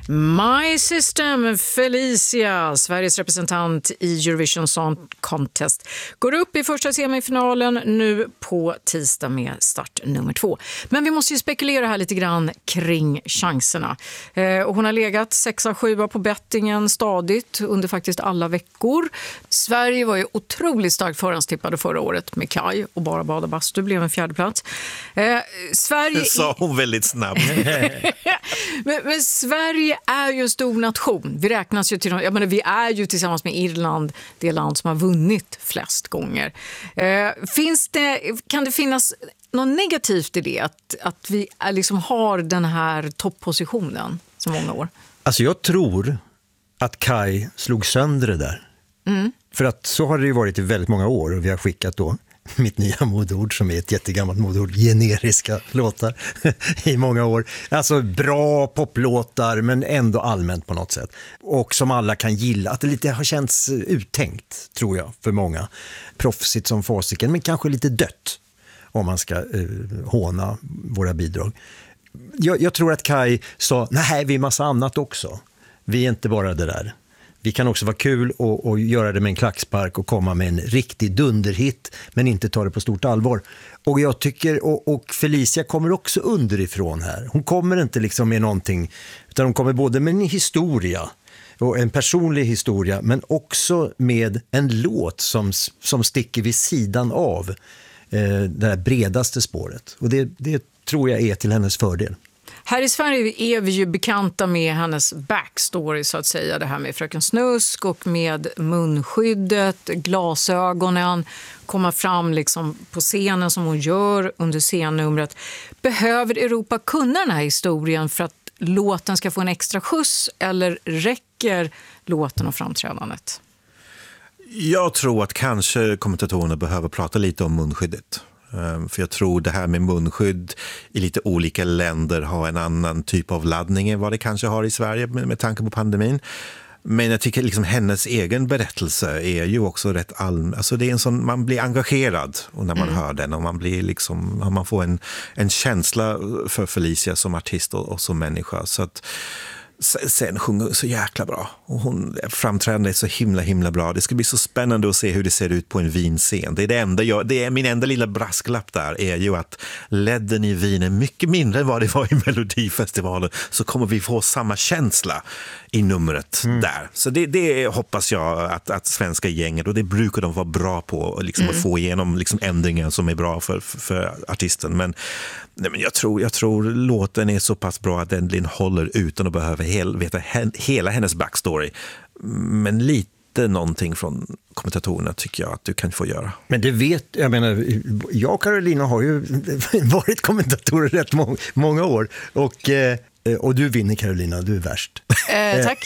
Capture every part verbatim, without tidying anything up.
My System, Felicia, Sveriges representant i Eurovision Song Contest, går upp i första semifinalen nu på tisdag med start nummer två. Men vi måste ju spekulera här lite grann kring chanserna. Eh, och hon har legat sexa sjua på bettingen stadigt under faktiskt alla veckor. Sverige var ju otroligt starkt förhandstippade förra året med Kaj och bara bada bastu blev en fjärde plats. Eh, Sverige... Det sa hon väldigt snabbt. men, men Sverige är ju en stor nation. Vi räknas ju till, jag menar, vi är ju tillsammans med Irland det land som har vunnit flest gånger. Eh, finns det, kan det finnas något negativt i det att, att vi är, liksom har den här topppositionen så många år? Alltså jag tror att Kaj slog sönder det där. Mm. För att så har det ju varit i väldigt många år och vi har skickat då mitt nya modord som är ett jättegammalt modord, generiska låtar i många år. Alltså bra poplåtar men ändå allmänt på något sätt. Och som alla kan gilla. Att det lite har känts uttänkt, tror jag, för många. Proffsigt som fasiken, men kanske lite dött om man ska eh, håna våra bidrag. Jag, jag tror att Kaj sa, nej, vi är massa annat också. Vi är inte bara det där. Vi kan också vara kul och, och göra det med en klackspark och komma med en riktig dunderhit men inte ta det på stort allvar. Och jag tycker, och, och Felicia kommer också underifrån här. Hon kommer inte liksom med någonting, utan hon kommer både med en historia och en personlig historia men också med en låt som, som sticker vid sidan av eh, det här bredaste spåret. Och det, det tror jag är till hennes fördel. Här i Sverige är vi ju bekanta med hennes backstory så att säga. Det här med Fröken Snusk och med munskyddet, glasögonen, komma fram liksom på scenen som hon gör under scennumret. Behöver Europa kunna den här historien för att låten ska få en extra skjuts eller räcker låten och framträdandet? Jag tror att kanske kommentatorerna behöver prata lite om munskyddet. För jag tror det här med munskydd i lite olika länder har en annan typ av laddning än vad det kanske har i Sverige med, med tanke på pandemin. Men jag tycker liksom hennes egen berättelse är ju också rätt allmän. Alltså det är en sån, man blir engagerad och när man mm. hör den och man blir liksom, man får en, en känsla för Felicia som artist och, och som människa. Så att sen sjunger så jäkla bra och hon framträdande är så himla himla bra. Det ska bli så spännande att se hur det ser ut på en vinscen. Det är det enda jag, det är min enda lilla brasklapp där är ju att ledden i Wien är mycket mindre än vad det var i Melodifestivalen, så kommer vi få samma känsla i numret mm. där. Så det, det hoppas jag att, att svenska gänget, och det brukar de vara bra på liksom, mm. att få igenom liksom, ändringar som är bra för, för, för artisten. Men, nej, men jag, tror, jag tror låten är så pass bra att den håller utan att behöva hel, veta he, hela hennes backstory. Men lite någonting från kommentatorerna tycker jag att du kan få göra. Men det vet, jag menar, jag och Carolina har ju varit kommentatorer rätt må, många år och, och du vinner, Carolina, du är värst. Eh, tack.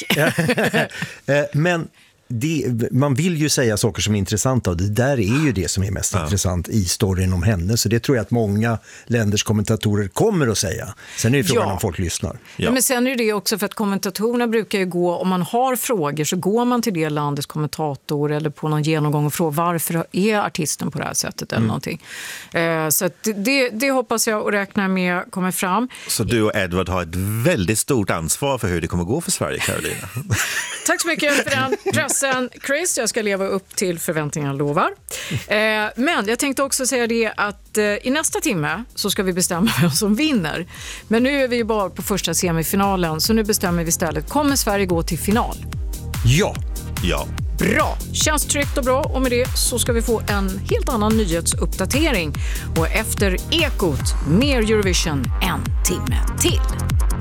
Men det, man vill ju säga saker som är intressanta och det där är ju det som är mest ja. intressant i storyn om henne, så det tror jag att många länders kommentatorer kommer att säga. Sen är det frågan ja. om folk lyssnar. Ja. Men sen är det också för att kommentatorerna brukar ju gå, om man har frågor så går man till det landets kommentator eller på någon genomgång och frågar varför är artisten på det här sättet eller mm. någonting. Eh, så att det, det hoppas jag och räknar med kommer fram. Så du och Edward har ett väldigt stort ansvar för hur det kommer gå för Sverige, Carolina. Tack så mycket för den pressen, Chris. Jag ska leva upp till förväntningarna, lovar. Eh, men jag tänkte också säga det att eh, i nästa timme så ska vi bestämma vem som vinner. Men nu är vi ju bara på första semifinalen, så nu bestämmer vi istället. Kommer Sverige gå till final? Ja. Ja. Bra. Känns tryggt och bra, och med det så ska vi få en helt annan nyhetsuppdatering. Och efter Ekot, mer Eurovision en timme till.